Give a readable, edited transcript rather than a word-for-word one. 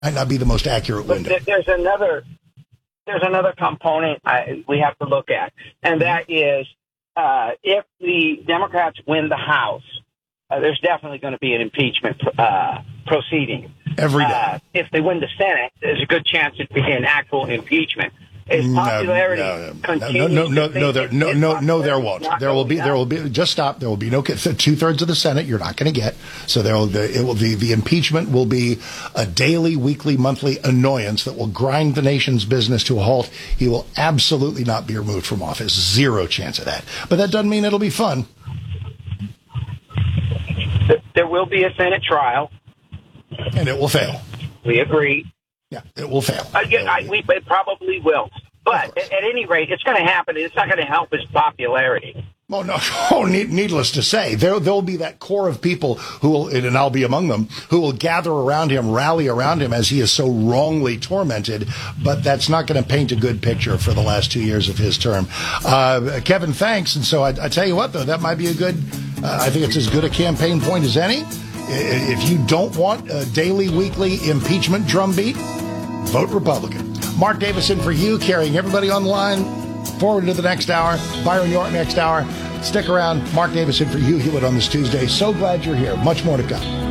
Might not be the most accurate window. There's another component we have to look at, and that is if the Democrats win the House, there's definitely going to be an impeachment proceeding. Every day. If they win the Senate, there's a good chance it'd be an actual impeachment. Is popularity No, there won't. There will be. Just stop. There will be no 2/3 of the Senate. You're not going to get. So the impeachment will be a daily, weekly, monthly annoyance that will grind the nation's business to a halt. He will absolutely not be removed from office. Zero chance of that. But that doesn't mean it'll be fun. There will be a Senate trial, and it will fail. We agree. Yeah, it will fail. It probably will. But at any rate, it's going to happen. It's not going to help his popularity. Oh, no. Needless to say, there'll be that core of people who will, and I'll be among them, who will gather around him, rally around him as he is so wrongly tormented. But that's not going to paint a good picture for the last 2 years of his term. Kevin, thanks. And so I tell you what, though, that might be a good, I think it's as good a campaign point as any. If you don't want a daily, weekly impeachment drumbeat, vote Republican. Mark Davison for you, carrying everybody on the line forward to the next hour. Byron York next hour. Stick around. Mark Davison for you, Hewitt, on this Tuesday. So glad you're here. Much more to come.